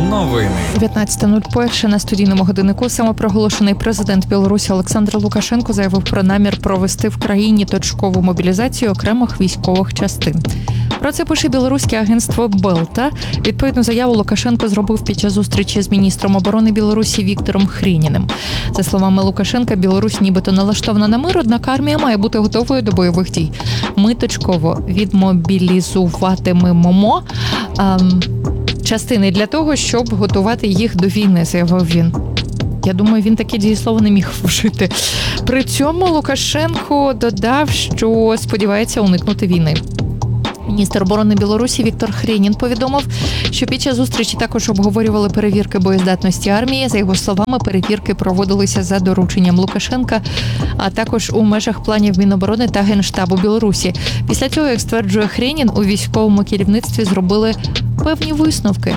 Новини. 19:01 на студійному годиннику самопроголошений президент Білорусі Олександр Лукашенко заявив про намір провести в країні точкову мобілізацію окремих військових частин. Про це пише білоруське агентство «Белта». Відповідну заяву Лукашенко зробив під час зустрічі з міністром оборони Білорусі Віктором Хрініним. За словами Лукашенка, Білорусь нібито налаштована на мир, однак армія має бути готовою до бойових дій. Ми точково відмобілізуватимемо частини для того, щоб готувати їх до війни, заявив він. Я думаю, він таке дієслово не міг вжити. При цьому Лукашенко додав, що сподівається уникнути війни. Міністр оборони Білорусі Віктор Хрінін повідомив, що під час зустрічі також обговорювали перевірки боєздатності армії. За його словами, перевірки проводилися за дорученням Лукашенка, а також у межах планів Міноборони та Генштабу Білорусі. Після цього, як стверджує Хрінін, у військовому керівництві зробили певні висновки.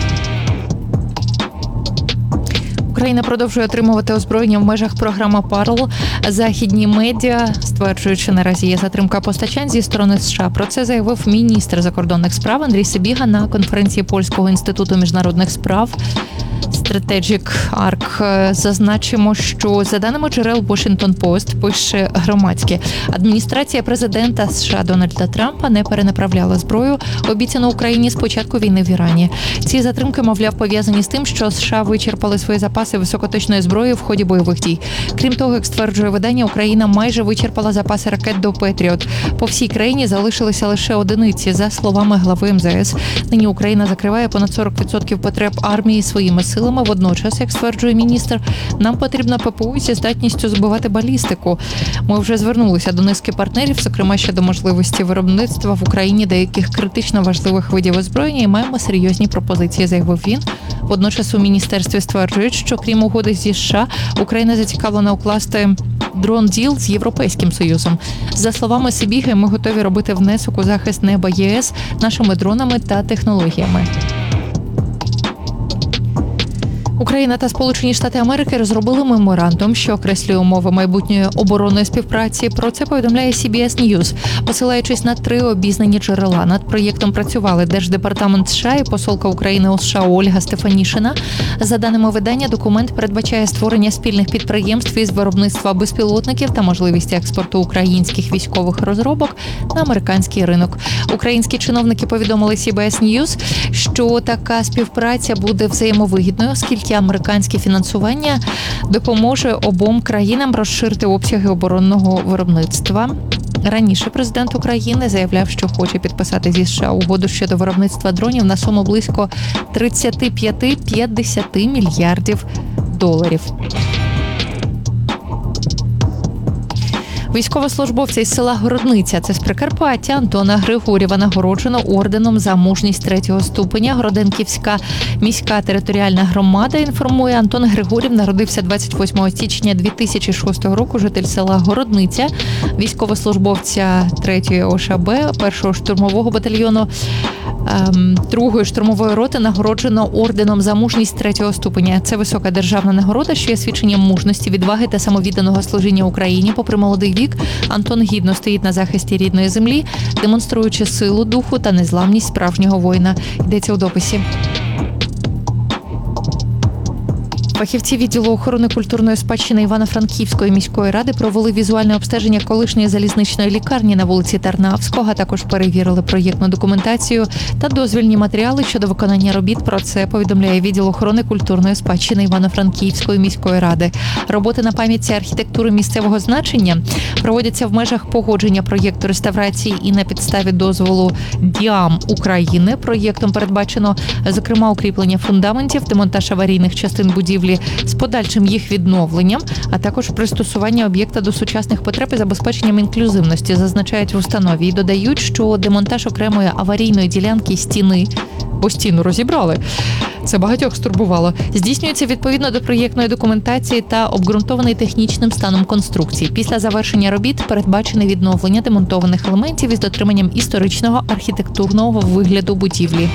Україна продовжує отримувати озброєння в межах програми «Парл». Західні медіа, стверджуючи, наразі є затримка постачань зі сторони США. Про це заявив міністр закордонних справ Андрій Сибіга на конференції Польського інституту міжнародних справ Strategic Arc. Зазначимо, що за даними джерел Washington Post, пише громадське, адміністрація президента США Дональда Трампа не перенаправляла зброю, обіцяну Україні з початку війни в Ірані. Ці затримки, мовляв, пов'язані з тим, що США вичерпали свої запаси високоточної зброї в ході бойових дій. Крім того, як стверджує видання, Україна майже вичерпала запаси ракет до «Петріот». По всій країні залишилися лише одиниці. За словами глави МЗС, нині Україна закриває понад 40% потреб армії своїми силами. Водночас, як стверджує міністр, нам потрібна ППО зі здатністю збивати балістику. Ми вже звернулися до низки партнерів, зокрема щодо можливості виробництва в Україні деяких критично важливих видів озброєння і маємо серйозні пропозиції, заявив він. Водночас у міністерстві стверджують, що крім угоди зі США, Україна зацікавлена укласти дрон-діл з Європейським Союзом. За словами Сибіги, ми готові робити внесок у захист неба ЄС нашими дронами та технологіями. Україна та Сполучені Штати Америки розробили меморандум, що окреслює умови майбутньої оборонної співпраці. Про це повідомляє CBS News, посилаючись на 3 обізнані джерела. Над проєктом працювали Держдепартамент США і посолка України у США Ольга Стефанішина. За даними видання, документ передбачає створення спільних підприємств із виробництва безпілотників та можливість експорту українських військових розробок на американський ринок. Українські чиновники повідомили CBS News, що така співпраця буде взаємовигідною, оскільки американське фінансування допоможе обом країнам розширити обсяги оборонного виробництва. Раніше президент України заявляв, що хоче підписати зі США угоду щодо виробництва дронів на суму близько 35-50 мільярдів доларів. Військовослужбовця із села Городниця, це з Прикарпаття, Антона Григорєва нагороджено орденом за мужність 3-го ступеня. Гроденківська міська територіальна громада інформує, Антон Григорєв народився 28 січня 2006 року, житель села Городниця, військовослужбовця 3-ї ОШБ, 1-го штурмового батальйону, 2-ї штурмової роти нагороджено орденом за мужність 3-го ступеня. Це висока державна нагорода, що є свідченням мужності, відваги та самовідданого служіння Україні. Попри молодий вік, Антон гідно стоїть на захисті рідної землі, демонструючи силу духу та незламність справжнього воїна. Йдеться у дописі. Фахівці відділу охорони культурної спадщини Івано-Франківської міської ради провели візуальне обстеження колишньої залізничної лікарні на вулиці Тарнавського, а також перевірили проєктну документацію та дозвільні матеріали щодо виконання робіт. Про це повідомляє відділ охорони культурної спадщини Івано-Франківської міської ради. Роботи на пам'ятці архітектури місцевого значення проводяться в межах погодження проєкту реставрації і на підставі дозволу ДІАМ України. Проєктом передбачено, зокрема, укріплення фундаментів, демонтаж аварійних частин будівлі з подальшим їх відновленням, а також пристосування об'єкта до сучасних потреб і забезпеченням інклюзивності, зазначають в установі. І додають, що демонтаж окремої аварійної ділянки стіни, бо стіну розібрали, це багатьох стурбувало, здійснюється відповідно до проєктної документації та обґрунтований технічним станом конструкції. Після завершення робіт передбачене відновлення демонтованих елементів із дотриманням історичного архітектурного вигляду будівлі.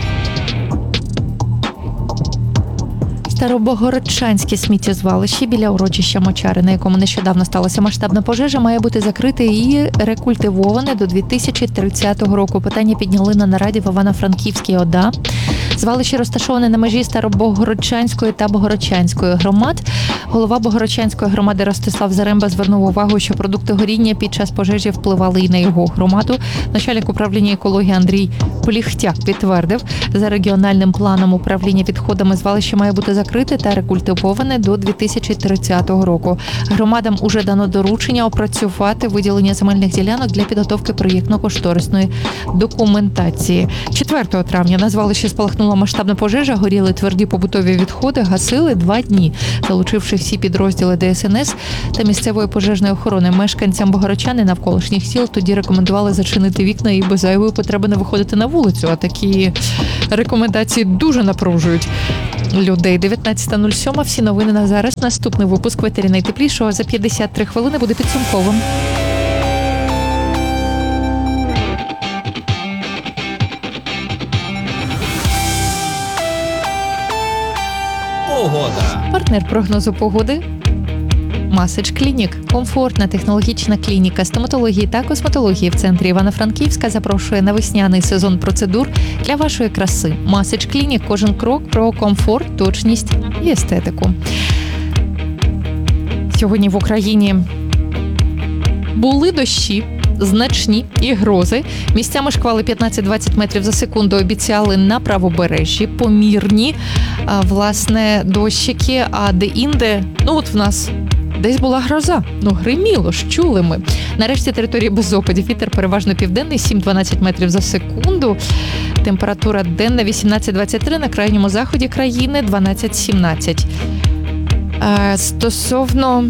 Старобогородчанське сміттєзвалище біля урочища Мочари, на якому нещодавно сталася масштабна пожежа, має бути закрите і рекультивоване до 2030 року. Питання підняли на нараді в Івано-Франківській ОДА. Звалище розташоване на межі Старобогородчанської та Богородчанської громад. Голова Богородчанської громади Ростислав Заремба звернув увагу, що продукти горіння під час пожежі впливали і на його громаду. Начальник управління екології Андрій Поліхтяк підтвердив, за регіональним планом управління відходами звалище має бути закрите та рекультивоване до 2030 року. Громадам уже дано доручення опрацювати виділення земельних ділянок для підготовки проєктно-кошторисної документації. 4 травня на звалищі спалахнула масштабна пожежа, горіли тверді побутові відходи, гасили 2 дні, залучивши всі підрозділи ДСНС та місцевої пожежної охорони. Мешканцям Богородчани навколишніх сіл тоді рекомендували зачинити вікна і без зайвої потреби не виходити на вулицю, а такі рекомендації дуже напружують людей. 19:07. Всі новини на зараз. Наступний випуск «Ветері найтеплішого» за 53 хвилини буде підсумковим. Погода. Партнер прогнозу погоди Масич Клінік. Комфортна технологічна клініка стоматології та косметології в центрі Івано-Франківська запрошує на весняний сезон процедур для вашої краси. Масич Клінік. Кожен крок про комфорт, точність і естетику. Сьогодні в Україні були дощі, значні і грози. Місцями шквали 15-20 метрів за секунду обіцяли на правобережжі. Помірні, власне, дощики, а де-інде, от в нас десь була гроза. Гриміло ж, чули ми. Нарешті території без опадів. Вітер переважно південний, 7-12 метрів за секунду. Температура денна 18-23, на крайньому заході країни 12-17. Стосовно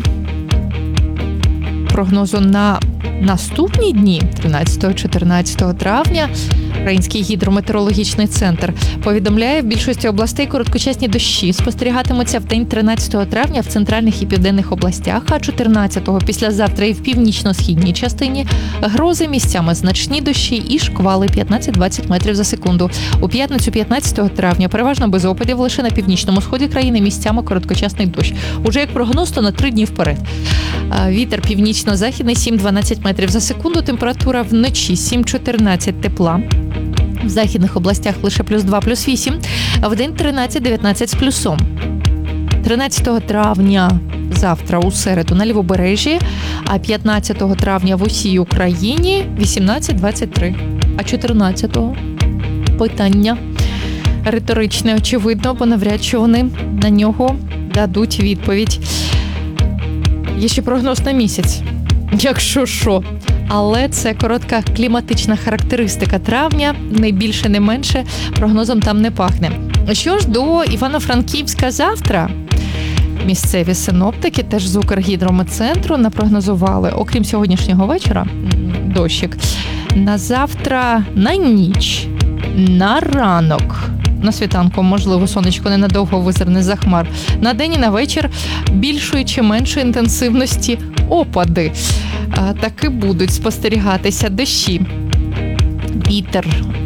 прогнозу на наступні дні, 13-14 травня, Український гідрометеорологічний центр повідомляє, в більшості областей короткочасні дощі спостерігатимуться в день 13 травня в центральних і південних областях, а 14-го післязавтра і в північно-східній частині грози, місцями значні дощі і шквали 15-20 метрів за секунду. У п'ятницю 15 травня переважно без опадів, лише на північному сході країни місцями короткочасний дощ. Уже як прогноз, то на 3 дні вперед. Вітер північно-західний 7-12 метрів за секунду, температура вночі 7-14 тепла. В західних областях лише +2, +8, а в день 13-19 з плюсом. 13 травня завтра у середу на Лівобережжі, а 15 травня в усій Україні 18-23. А 14-го питання риторичне, очевидно, бо навряд чи вони на нього дадуть відповідь. Є ще прогноз на місяць, якщо що. Але це коротка кліматична характеристика травня, не більше, не менше, прогнозом там не пахне. Що ж до Івано-Франківська завтра? Місцеві синоптики теж з Укргідрометцентру напрогнозували, окрім сьогоднішнього вечора, дощик, на завтра на ніч, на ранок, на світанку, можливо, сонечко ненадовго визирне за хмар, на день і на вечір більшої чи меншої інтенсивності опади. Таки будуть спостерігатися дощі. Вітер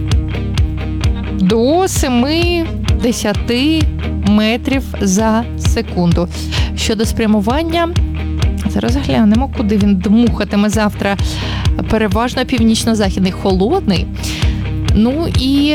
до 7-10 метрів за секунду. Щодо спрямування, зараз глянемо, куди він дмухатиме завтра. Переважно північно-західний, холодний. І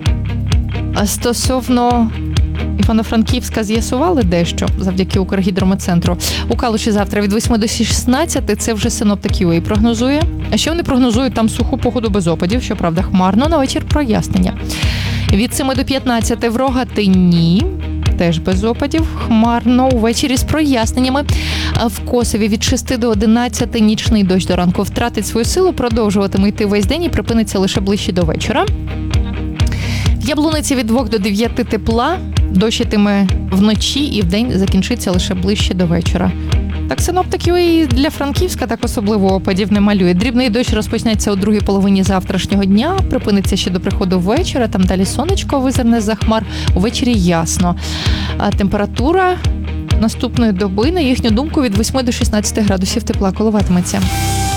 стосовно Івано-Франківська з'ясували дещо завдяки Укргідрометцентру. У Калуші завтра від 8 до 16, це вже синоптик UA прогнозує. А ще вони прогнозують там суху погоду без опадів, щоправда хмарно, на вечір прояснення. Від 7 до 15 в Рогатині, теж без опадів, хмарно, увечері з проясненнями. В Косові від 6 до 11 нічний дощ до ранку втратить свою силу, продовжуватиме йти весь день і припиниться лише ближче до вечора. В Яблуниці від 2 до 9 тепла, дощитиме вночі і вдень закінчиться лише ближче до вечора. Так синоптики і для Франківська так особливо опадів не малює. Дрібний дощ розпочнеться у другій половині завтрашнього дня, припиниться ще до приходу вечора, там далі сонечко визирне за хмар, увечері ясно. А температура наступної доби, на їхню думку, від 8 до 16 градусів тепла коливатиметься.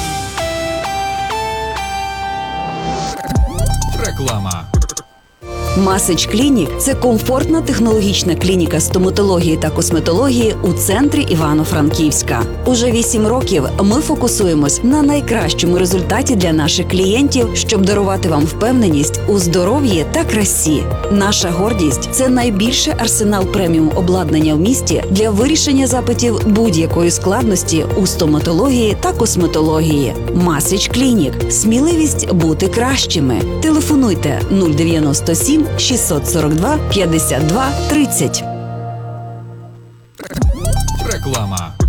Реклама. Масич Клінік – це комфортна технологічна клініка стоматології та косметології у центрі Івано-Франківська. Уже 8 років ми фокусуємось на найкращому результаті для наших клієнтів, щоб дарувати вам впевненість у здоров'ї та красі. Наша гордість – це найбільший арсенал преміум обладнання в місті для вирішення запитів будь-якої складності у стоматології та косметології. Масич Клінік – сміливість бути кращими. Телефонуйте 097 642 52 30. Реклама.